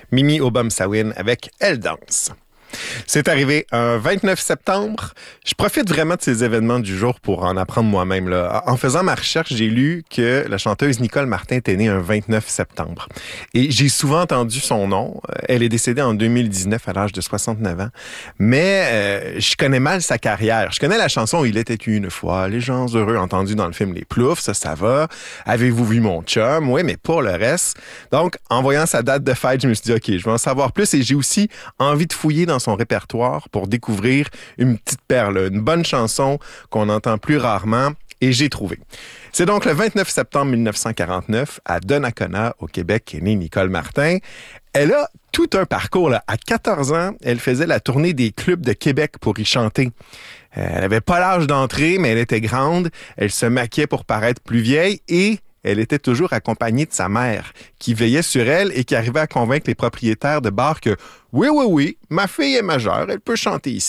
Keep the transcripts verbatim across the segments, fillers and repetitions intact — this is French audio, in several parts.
Mimi Obama-Sawin avec Elle danse. C'est arrivé un vingt-neuf septembre. Je profite vraiment de ces événements du jour pour en apprendre moi-même. Là. En faisant ma recherche, j'ai lu que la chanteuse Nicole Martin était née un vingt-neuf septembre. Et j'ai souvent entendu son nom. Elle est décédée en deux mille dix-neuf à l'âge de soixante-neuf ans. Mais euh, je connais mal sa carrière. Je connais la chanson « Il était une fois », les gens heureux entendus dans le film Les Ploufs, ça, ça va. « Avez-vous vu mon chum ?» Oui, mais pour le reste. Donc, en voyant sa date de fête, je me suis dit « OK, je vais en savoir plus » et j'ai aussi envie de fouiller dans son répertoire pour découvrir une petite perle, une bonne chanson qu'on entend plus rarement, et j'ai trouvé. C'est donc le vingt-neuf septembre mille neuf cent quarante-neuf, à Donnacona, au Québec, qu'est née Nicole Martin. Elle a tout un parcours. Là. À quatorze ans, elle faisait la tournée des clubs de Québec pour y chanter. Elle n'avait pas l'âge d'entrer, mais elle était grande. Elle se maquillait pour paraître plus vieille et elle était toujours accompagnée de sa mère, qui veillait sur elle et qui arrivait à convaincre les propriétaires de bars que « Oui, oui, oui, ma fille est majeure, elle peut chanter ici ».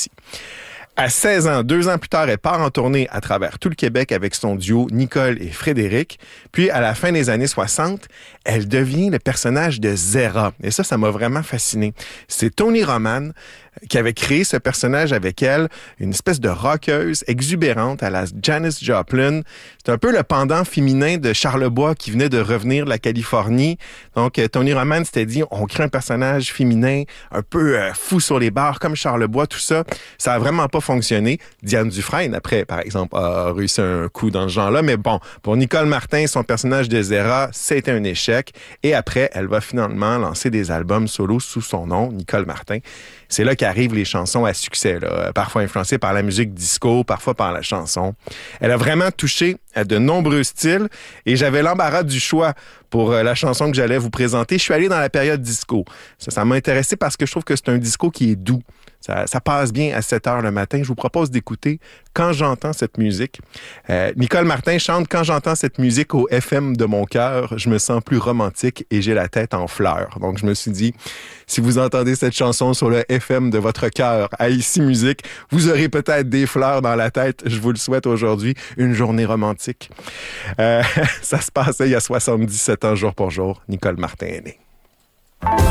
À seize ans, deux ans plus tard, elle part en tournée à travers tout le Québec avec son duo Nicole et Frédéric. Puis, à la fin des années soixante, elle devient le personnage de Zéra. Et ça, ça m'a vraiment fasciné. C'est Tony Roman qui avait créé ce personnage avec elle, une espèce de rockeuse exubérante à la Janis Joplin. C'est un peu le pendant féminin de Charlebois qui venait de revenir de la Californie. Donc, Tony Roman s'était dit, on crée un personnage féminin un peu euh, fou sur les bars, comme Charlebois, tout ça. Ça a vraiment pas fonctionné. Diane Dufresne, après, par exemple, a réussi un coup dans ce genre-là. Mais bon, pour Nicole Martin, son personnage de Zéra, c'était un échec. Et après, elle va finalement lancer des albums solo sous son nom, Nicole Martin. C'est là qu'arrivent les chansons à succès, là, parfois influencées par la musique disco, parfois par la chanson. Elle a vraiment touché à de nombreux styles et j'avais l'embarras du choix pour la chanson que j'allais vous présenter. Je suis allé dans la période disco. Ça, ça m'a intéressé parce que je trouve que c'est un disco qui est doux. Ça, ça passe bien à sept heures le matin. Je vous propose d'écouter Quand j'entends cette musique. Euh, Nicole Martin chante Quand j'entends cette musique au F M de mon cœur, je me sens plus romantique et j'ai la tête en fleurs. Donc, je me suis dit, si vous entendez cette chanson sur le F M de votre cœur à Ici Musique, vous aurez peut-être des fleurs dans la tête. Je vous le souhaite aujourd'hui. Une journée romantique. Euh, ça se passait il y a soixante-dix-sept ans jour pour jour. Nicole Martin est née.